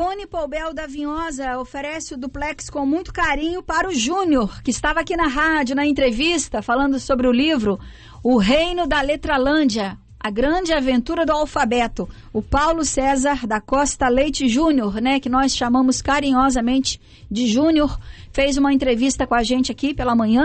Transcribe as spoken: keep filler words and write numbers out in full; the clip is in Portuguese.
Ione Poubel da Vinhosa oferece o duplex com muito carinho para o Júnior, que estava aqui na rádio, na entrevista, falando sobre o livro O Reino da Letralândia, a grande aventura do alfabeto. O Paulo César da Costa Leite Júnior, né, que nós chamamos carinhosamente de Júnior, fez uma entrevista com a gente aqui pela manhã.